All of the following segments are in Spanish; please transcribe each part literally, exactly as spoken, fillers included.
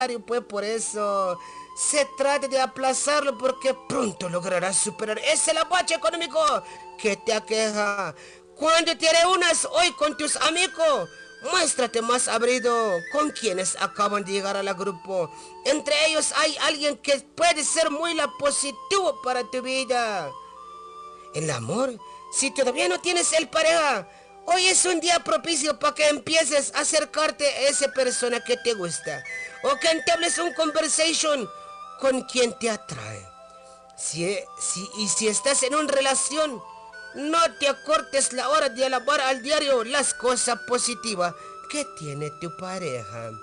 pues por eso se trata de aplazarlo porque pronto lograrás superar ese labache económico que te aqueja. Cuando te reúnas hoy con tus amigos, muéstrate más abrido con quienes acaban de llegar al grupo. Entre ellos hay alguien que puede ser muy la positivo para tu vida. El amor, si todavía no tienes el pareja, hoy es un día propicio para que empieces a acercarte a esa persona que te gusta o que entables un conversation con quien te atrae. Si, si, y si estás en una relación, no te acortes la hora de alabar al diario las cosas positivas que tiene tu pareja.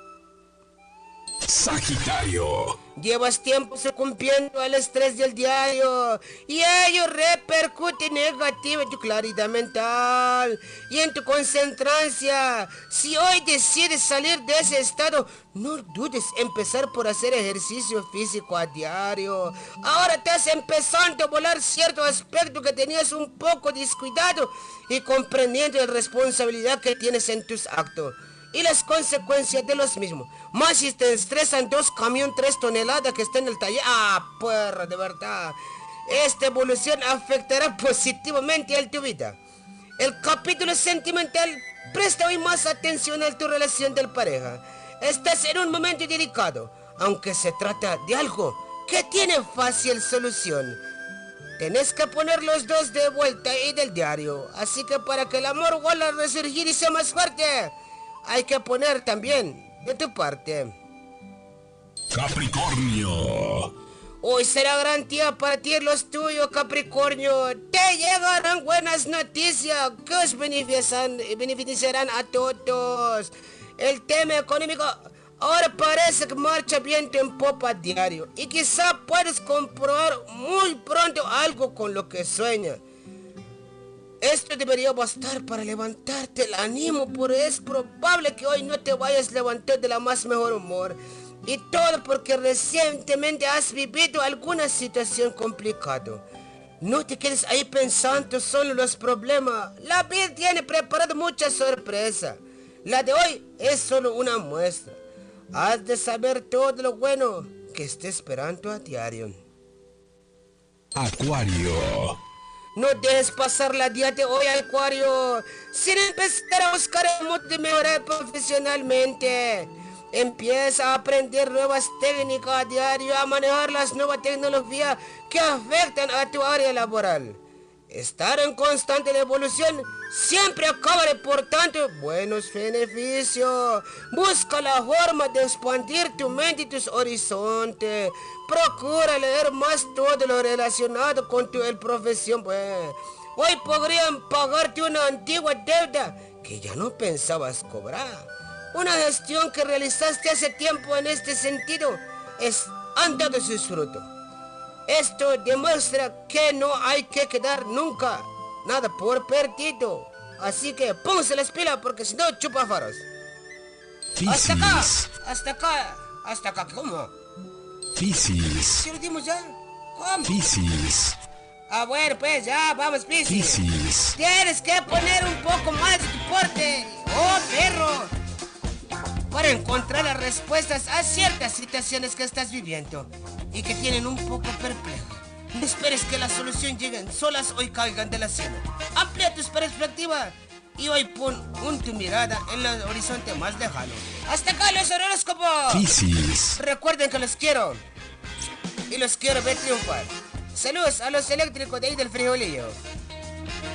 Sagitario. Llevas tiempo sucumbiendo al estrés del diario y ello repercute negativo en tu claridad mental y en tu concentración. Si hoy decides salir de ese estado, no dudes en empezar por hacer ejercicio físico a diario. Ahora estás empezando a volar cierto aspecto que tenías un poco descuidado y comprendiendo la responsabilidad que tienes en tus actos y las consecuencias de los mismos. Más si te estresan dos camiones, tres toneladas que están en el taller. Ah, perra, de verdad. Esta evolución afectará positivamente a tu vida. El capítulo sentimental, presta hoy más atención a tu relación de pareja. Estás en un momento delicado, aunque se trata de algo que tiene fácil solución. Tenés que poner los dos de vuelta y del diario. Así que para que el amor vuelva a resurgir y sea más fuerte, hay que poner también de tu parte. Capricornio. Hoy será gran día para ti los tuyos, Capricornio. Te llegarán buenas noticias que os beneficiarán, beneficiarán a todos. El tema económico ahora parece que marcha viento en popa diario. Y quizá puedes comprobar muy pronto algo con lo que sueñas. Esto debería bastar para levantarte el ánimo, pero es probable que hoy no te vayas a levantar de la más mejor humor. Y todo porque recientemente has vivido alguna situación complicada. No te quedes ahí pensando solo en los problemas. La vida tiene preparado muchas sorpresas. La de hoy es solo una muestra. Has de saber todo lo bueno que esté esperando a diario. Acuario. No dejes pasar la día de hoy, Acuario, sin empezar a buscar el modo de mejorar profesionalmente. Empieza a aprender nuevas técnicas a diario, a manejar las nuevas tecnologías que afectan a tu área laboral. Estar en constante evolución siempre acaba reportando buenos beneficios. Busca la forma de expandir tu mente y tus horizontes. Procura leer más todo lo relacionado con tu el profesión. Pues, hoy podrían pagarte una antigua deuda que ya no pensabas cobrar. Una gestión que realizaste hace tiempo en este sentido es, han dado sus frutos. Esto demuestra que no hay que quedar nunca nada por perdido. Así que póngase las pilas porque si no chupa faros. Hasta acá, hasta acá, hasta acá, ¿cómo? Piscis. ¿Sí lo dimos ya? ¿Cómo? Piscis. Ah, bueno, pues ya, vamos, Piscis. Piscis. Tienes que poner un poco más de tu porte. ¡Oh, perro! Para encontrar las respuestas a ciertas situaciones que estás viviendo y que tienen un poco perplejo. No esperes que la solución lleguen solas o caigan de la cielo. Amplía tus perspectivas y hoy pon un tu mirada en el horizonte más lejano. Hasta acá los horóscopos. Piscis. Recuerden que los quiero y los quiero ver triunfar. Saludos a los eléctricos de ahí del frijolillo.